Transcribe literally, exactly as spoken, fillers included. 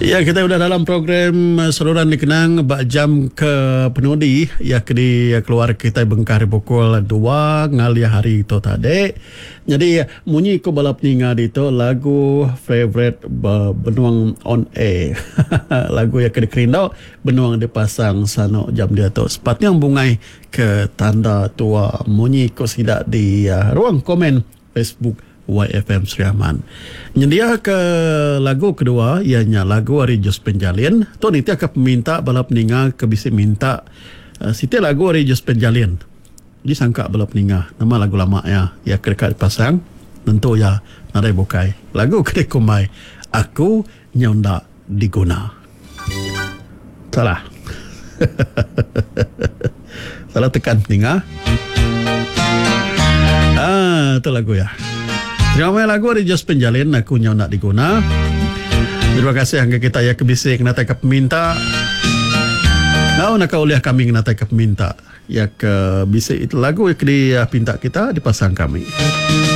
Ya, kita sudah dalam program uh, Saluran Dikenang bak jam ke penudi ya kedi keluar kita bengkar pukul dua ngalia hari itu tadi. Jadi munyi ko balap ninga dito lagu favorite uh, benuang on air. Lagu yang kedi kerindau benuang dipasang sano jam dia tu. Sepatnya bungai ke tanda tua munyi ko sidak di uh, ruang komen Facebook Y F M Seriaman. Nyedia ke lagu kedua ianya lagu Ari Jos Penjalin. Tu nanti akan minta balap ninga ke bisa minta uh, siti lagu Ari Jos Penjalin. Disangka balap ninga nama lagu lama ya. Ya dekat pasang tentu ya nadai bukai. Lagu kedek kumai aku nyonda diguna. Salah. Salah tekan ninga. Ah, itu lagu ya. Terima kasih lagu Ari Jos Penjalin aku nyaw nak diguna. Terima kasih hangga kita ya kebisik nak tak minta. Nau nak uliah kami nak tak minta. Ya ke bisik itu lagu yang di pinta kita dipasang kami.